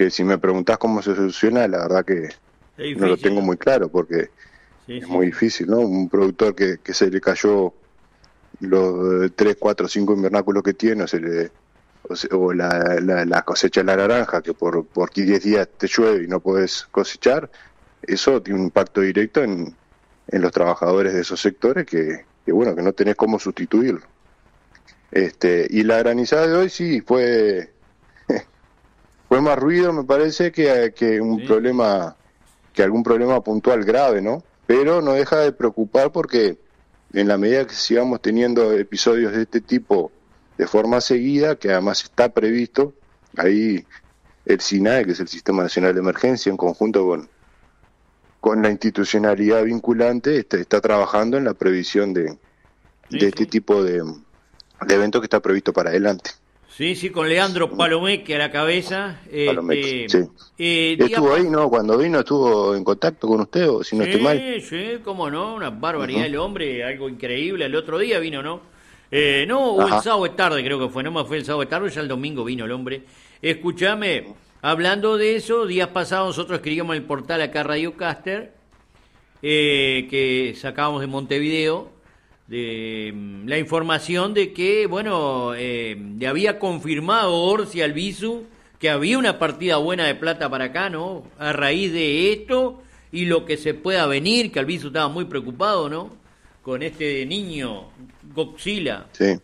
que si me preguntás cómo se soluciona, la verdad que difícil, no lo tengo muy claro, porque es muy difícil, ¿no? Un productor que se le cayó los 3, 4, 5 invernáculos que tiene, o la cosecha de la naranja, que por 10 días te llueve y no podés cosechar, eso tiene un impacto directo en los trabajadores de esos sectores que bueno, que no tenés cómo sustituirlo. Y la granizada de hoy sí fue más ruido, me parece, que un problema, que algún problema puntual grave, ¿no? Pero no deja de preocupar, porque en la medida que sigamos teniendo episodios de este tipo de forma seguida, que además está previsto, ahí el SINAE, que es el Sistema Nacional de Emergencia, en conjunto con la institucionalidad vinculante, está trabajando en la previsión de este tipo de evento que está previsto para adelante. Sí, con Leandro Palomeque a la cabeza. Palomeque, sí. Estuvo ahí, ¿no? Cuando vino estuvo en contacto con usted, o si no estoy mal. Sí, cómo no, una barbaridad el hombre, algo increíble. El otro día vino, ¿no? O el sábado de tarde creo que fue, no más fue el sábado de tarde, ya el domingo vino el hombre. Escuchame, hablando de eso, días pasados nosotros escribíamos en el portal acá Radio Caster, que sacábamos de Montevideo, de la información de que, bueno, le había confirmado Orsi al Visu que había una partida buena de plata para acá, ¿no? A raíz de esto y lo que se pueda venir, que al Visu estaba muy preocupado, ¿no? Con este niño, Godzilla. Sí.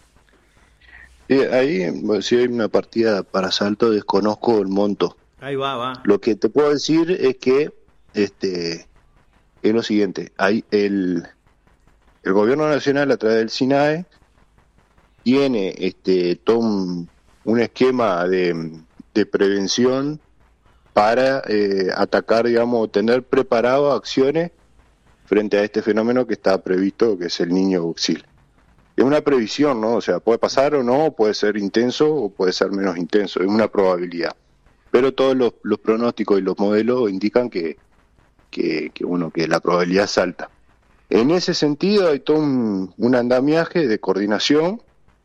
Ahí, si hay una partida para Salto, desconozco el monto. Ahí va. Lo que te puedo decir es que es lo siguiente: hay el gobierno nacional, a través del SINAE, tiene todo un esquema de prevención para atacar, digamos, tener preparado acciones frente a este fenómeno que está previsto, que es el niño Godzilla. Es una previsión, ¿no? O sea, puede pasar o no, puede ser intenso o puede ser menos intenso, es una probabilidad. Pero todos los pronósticos y los modelos indican que la probabilidad es alta. En ese sentido hay todo un andamiaje de coordinación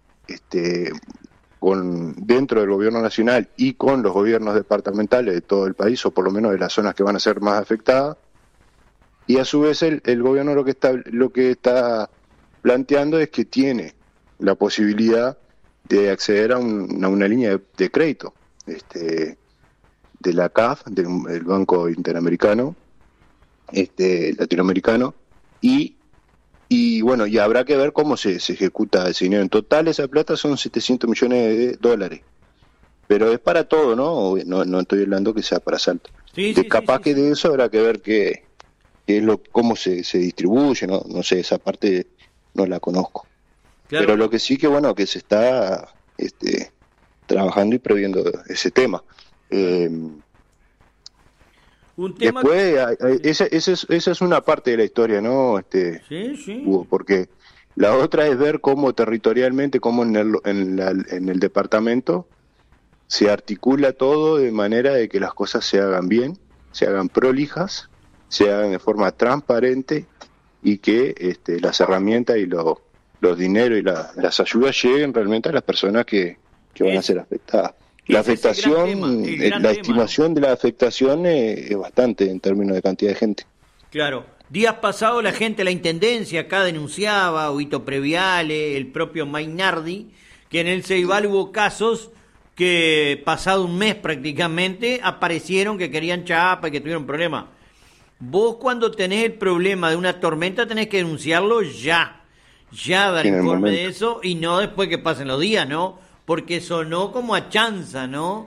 dentro del gobierno nacional y con los gobiernos departamentales de todo el país, o por lo menos de las zonas que van a ser más afectadas, y a su vez el gobierno lo que está planteando es que tiene la posibilidad de acceder a una línea de crédito de la CAF, del Banco Interamericano, latinoamericano, y bueno, y habrá que ver cómo se ejecuta ese dinero. En total esa plata son 700 millones de dólares, pero es para todo, ¿no? No estoy hablando que sea para Salto. Capaz que de eso habrá que ver cómo se distribuye, no sé, esa parte no la conozco. Claro. Pero lo que sí que, bueno, que se está trabajando y previendo ese tema. Un tema Después, esa es una parte de la historia, ¿no? Hugo, porque la otra es ver cómo territorialmente, cómo en el departamento se articula todo de manera de que las cosas se hagan bien, se hagan prolijas, se hagan de forma transparente, y que las herramientas y los dineros y las ayudas lleguen realmente a las personas que van a ser afectadas. La afectación, la estimación de la afectación es bastante en términos de cantidad de gente. Claro. Días pasados la gente de la Intendencia acá denunciaba, Huito Previale, el propio Mainardi, que en el Ceibal hubo casos que pasado un mes prácticamente aparecieron que querían chapa y que tuvieron problemas. Vos cuando tenés el problema de una tormenta tenés que denunciarlo ya dar informe de eso y no después que pasen los días, ¿no? Porque sonó como a chanza, ¿no?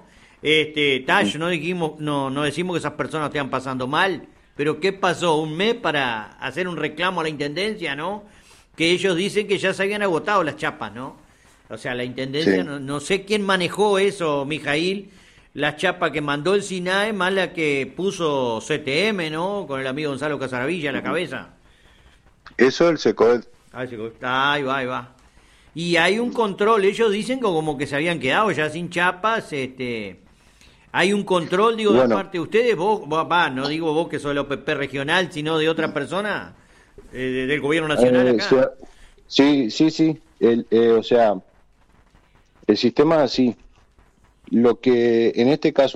No decimos que esas personas estén pasando mal, pero ¿qué pasó? Un mes para hacer un reclamo a la Intendencia, ¿no? Que ellos dicen que ya se habían agotado las chapas, ¿no? O sea, la Intendencia, no sé quién manejó eso, Mijail, la chapa que mandó el SINAE más la que puso CTM, ¿no? Con el amigo Gonzalo Casaravilla a la cabeza. Eso el SECOED. Ahí va. Y hay un control, ellos dicen como que se habían quedado ya sin chapas, hay un control, digo, de parte de ustedes, vos, no digo vos que sos el OPP regional, sino de otra persona, del gobierno nacional acá. Sí, o sea, el sistema así, lo que en este caso